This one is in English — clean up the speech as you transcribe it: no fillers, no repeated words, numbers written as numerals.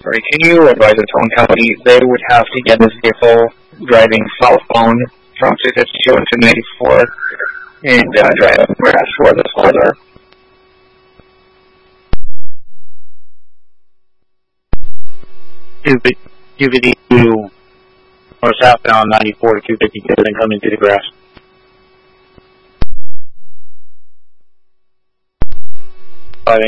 Sorry, can you advise the towing company they would have to get this vehicle driving southbound from 252 and 294 and drive grass where the stores are? Two fifty two or southbound 94 to 252 and come into the grass.